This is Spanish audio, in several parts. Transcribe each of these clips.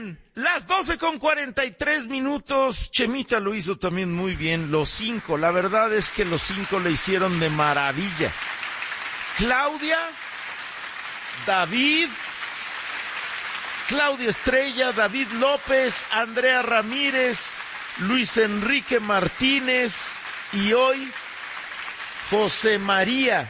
Las 12:43. Chemita lo hizo también muy bien. Los 5, la verdad es que los 5 le hicieron de maravilla. Claudia Estrella, David López, Andrea Ramírez, Luis Enrique Martínez y hoy José María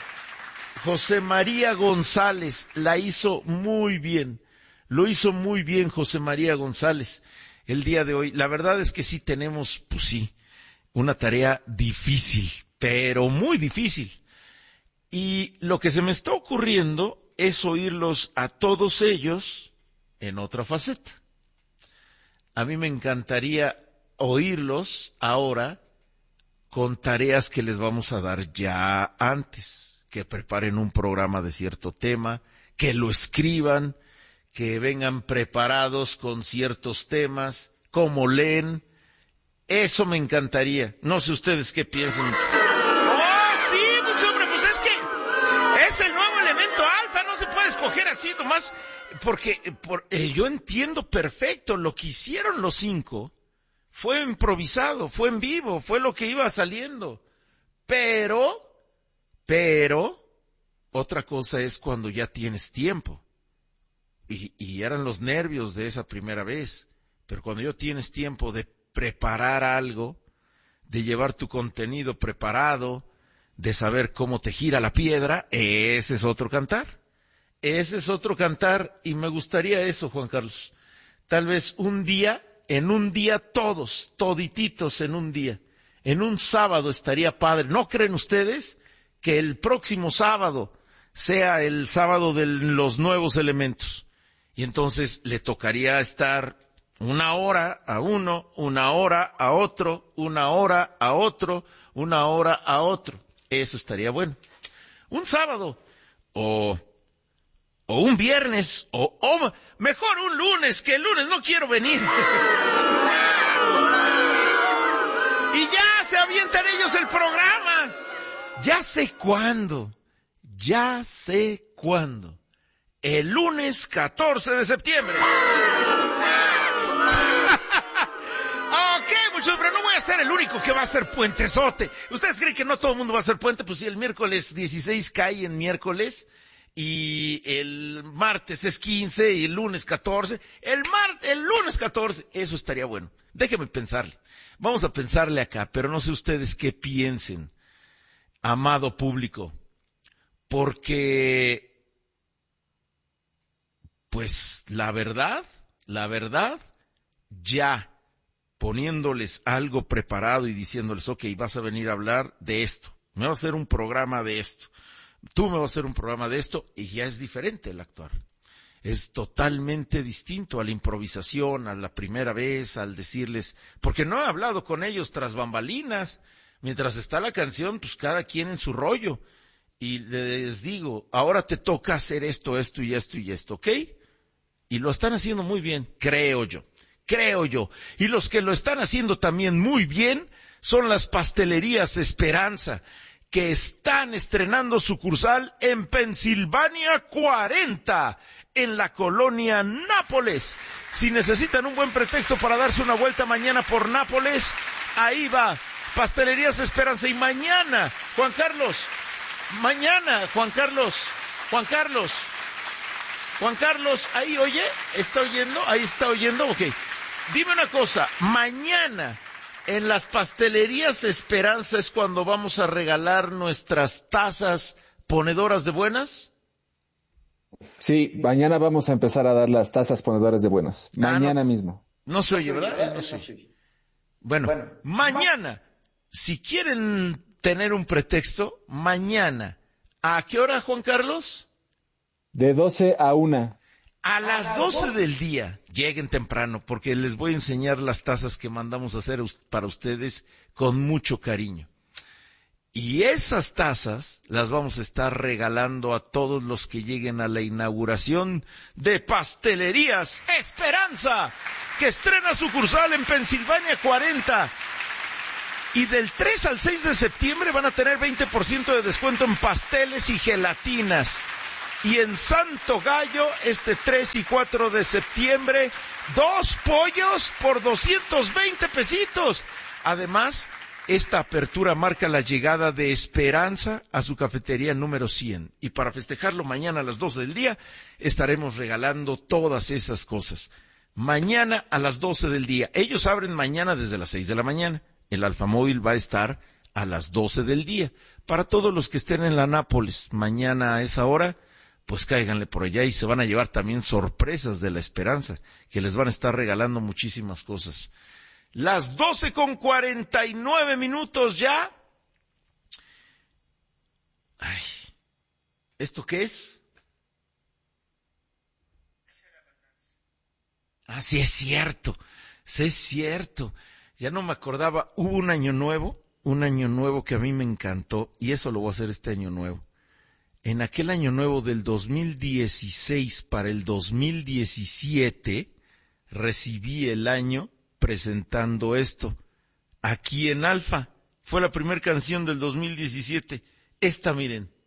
González la hizo muy bien. Lo hizo muy bien José María González el día de hoy. La verdad es que sí tenemos, pues sí, una tarea difícil, pero muy difícil. Y lo que se me está ocurriendo es oírlos a todos ellos en otra faceta. A mí me encantaría oírlos ahora con tareas que les vamos a dar ya antes, que preparen un programa de cierto tema, que lo escriban, que vengan preparados con ciertos temas, cómo leen. Eso me encantaría. No sé ustedes qué piensan. ¡Oh, sí, mucho hombre! Pues es que es el nuevo elemento alfa, no se puede escoger así nomás, porque yo entiendo perfecto lo que hicieron los 5. Fue improvisado, fue en vivo, fue lo que iba saliendo. Pero, otra cosa es cuando ya tienes tiempo. Y eran los nervios de esa primera vez. Pero cuando ya tienes tiempo de preparar algo, de llevar tu contenido preparado, de saber cómo te gira la piedra, ese es otro cantar. Ese es otro cantar, y me gustaría eso, Juan Carlos. Tal vez en un día todititos en un día. En un sábado estaría padre. ¿No creen ustedes que el próximo sábado sea el sábado de los nuevos elementos? Y entonces le tocaría estar 1 hora a uno, 1 hora a otro, 1 hora a otro, 1 hora a otro. Eso estaría bueno. Un sábado, o un viernes, o mejor un lunes, que el lunes no quiero venir. Y ya se avientan ellos el programa. Ya sé cuándo. El lunes 14 de septiembre. Ok, muchachos, pero no voy a ser el único que va a hacer puentezote. ¿Ustedes creen que no todo el mundo va a hacer puente? Pues si el miércoles 16 cae en miércoles, y el martes es 15, y el lunes 14, el lunes 14, eso estaría bueno. Déjenme pensarle. Vamos a pensarle acá, pero no sé ustedes qué piensen, amado público, porque pues la verdad, ya poniéndoles algo preparado y diciéndoles, ok, vas a venir a hablar de esto, me vas a hacer un programa de esto, tú me vas a hacer un programa de esto, y ya es diferente el actuar. Es totalmente distinto a la improvisación, a la primera vez, al decirles, porque no he hablado con ellos tras bambalinas, mientras está la canción, pues cada quien en su rollo, y les digo, ahora te toca hacer esto, esto y esto y esto, ¿ok? Y lo están haciendo muy bien, creo yo. Y los que lo están haciendo también muy bien son las pastelerías Esperanza, que están estrenando sucursal en Pensilvania 40, en la colonia Nápoles. Si necesitan un buen pretexto para darse una vuelta mañana por Nápoles, ahí va, Pastelerías Esperanza. Y mañana, Juan Carlos, ahí oye, ahí está oyendo, ok. Dime una cosa, mañana en las Pastelerías Esperanza es cuando vamos a regalar nuestras tazas ponedoras de buenas. Sí, mañana vamos a empezar a dar las tazas ponedoras de buenas. Mañana mismo. No se oye, ¿verdad? No se oye. Bueno, mañana, si quieren tener un pretexto, mañana. ¿A qué hora, Juan Carlos? De 12 a 1. A las 12 del día, lleguen temprano, porque les voy a enseñar las tazas que mandamos a hacer para ustedes con mucho cariño. Y esas tazas las vamos a estar regalando a todos los que lleguen a la inauguración de Pastelerías Esperanza, que estrena sucursal en Pensilvania 40. Y del 3 al 6 de septiembre van a tener 20% de descuento en pasteles y gelatinas. Y en Santo Gallo, este 3 y 4 de septiembre, 2 pollos por 220 pesitos. Además, esta apertura marca la llegada de Esperanza a su cafetería número 100. Y para festejarlo mañana a las 12 del día, estaremos regalando todas esas cosas. Mañana a las 12 del día. Ellos abren mañana desde las 6 de la mañana. El Alfamóvil va a estar a las 12 del día. Para todos los que estén en la Nápoles, mañana a esa hora, pues cáiganle por allá y se van a llevar también sorpresas de la Esperanza, que les van a estar regalando muchísimas cosas. Las 12:49 ya. Ay, ¿esto qué es? Ah, sí es cierto, sí es cierto. Ya no me acordaba, hubo un año nuevo que a mí me encantó, y eso lo voy a hacer este año nuevo. En aquel año nuevo del 2016 para el 2017, recibí el año presentando esto. Aquí en Alfa, fue la primera canción del 2017. Esta, miren.